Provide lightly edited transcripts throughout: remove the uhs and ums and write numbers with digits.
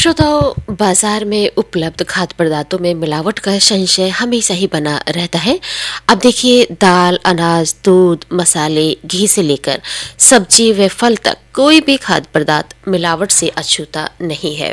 श्रोताओं, बाजार में उपलब्ध खाद्य पदार्थों में मिलावट का संशय हमेशा ही बना रहता है। अब देखिए, दाल, अनाज, दूध, मसाले, घी से लेकर सब्जी व फल तक कोई भी खाद्य पदार्थ मिलावट से अछूता नहीं है।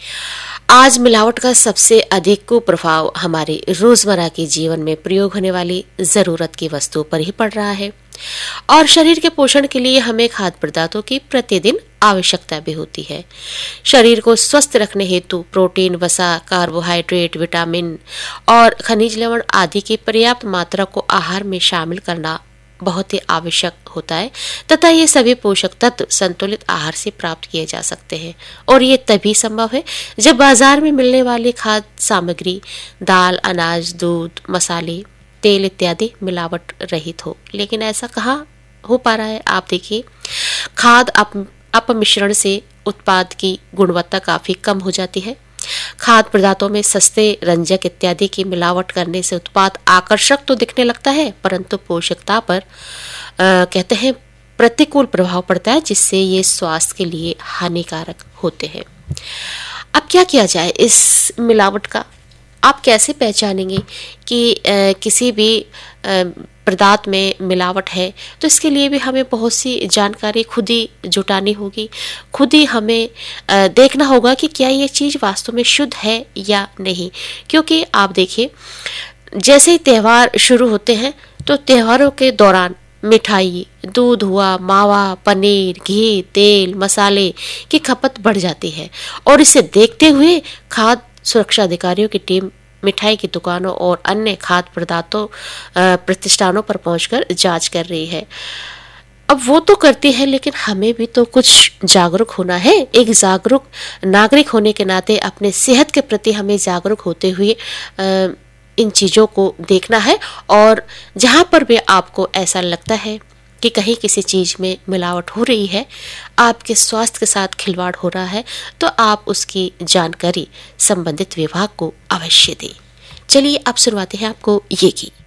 आज मिलावट का सबसे अधिक कुप्रभाव हमारे रोजमर्रा के जीवन में प्रयोग होने वाली जरूरत की वस्तुओं पर ही पड़ रहा है और शरीर के पोषण के लिए हमें खाद्य पदार्थों की प्रतिदिन आवश्यकता भी होती है। शरीर को स्वस्थ रखने हेतु प्रोटीन, वसा, कार्बोहाइड्रेट, विटामिन और खनिज लवण आदि की पर्याप्त मात्रा को आहार में शामिल करना बहुत ही आवश्यक होता है तथा ये सभी पोषक तत्व संतुलित आहार से प्राप्त किए जा सकते हैं और ये तभी संभव है जब बाजार में मिलने वाली खाद्य सामग्री दाल, अनाज, दूध, मसाले, तेल इत्यादि मिलावट रहित हो। लेकिन ऐसा कहाँ हो पा रहा है? आप देखिए, खाद्य अपमिश्रण से उत्पाद की गुणवत्ता काफी कम हो जाती है। खाद्य पदार्थों में सस्ते रंजक इत्यादि की मिलावट करने से उत्पाद आकर्षक तो दिखने लगता है परंतु पोषकता पर कहते हैं प्रतिकूल प्रभाव पड़ता है, जिससे ये स्वास्थ्य के लिए हानिकारक होते हैं। अब क्या किया जाए इस मिलावट का? आप कैसे पहचानेंगे कि किसी भी पदार्थ में मिलावट है? तो इसके लिए भी हमें बहुत सी जानकारी खुद ही जुटानी होगी। खुद ही हमें देखना होगा कि क्या ये चीज़ वास्तव में शुद्ध है या नहीं। क्योंकि आप देखिए, जैसे ही त्यौहार शुरू होते हैं तो त्योहारों के दौरान मिठाई, दूध हुआ, मावा, पनीर, घी, तेल, मसाले की खपत बढ़ जाती है और इसे देखते हुए खाद्य सुरक्षा अधिकारियों की टीम मिठाई की दुकानों और अन्य खाद्य पदार्थों प्रतिष्ठानों पर पहुंचकर जांच कर रही है। अब वो तो करती है, लेकिन हमें भी तो कुछ जागरूक होना है। एक जागरूक नागरिक होने के नाते अपने सेहत के प्रति हमें जागरूक होते हुए इन चीज़ों को देखना है और जहां पर भी आपको ऐसा लगता है कि कहीं किसी चीज़ में मिलावट हो रही है, आपके स्वास्थ्य के साथ खिलवाड़ हो रहा है, तो आप उसकी जानकारी संबंधित विभाग को अवश्य दें। चलिए अब सुनवाते हैं आपको ये गीत।